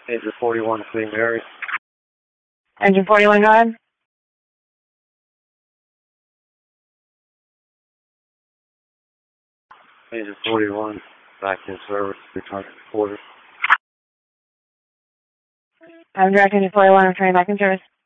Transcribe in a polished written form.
Engine 41, Queen Mary. Engine 41, go ahead. Engine 41, back in service, return to quarters. I'm direct Engine 41, I'm turning back in service.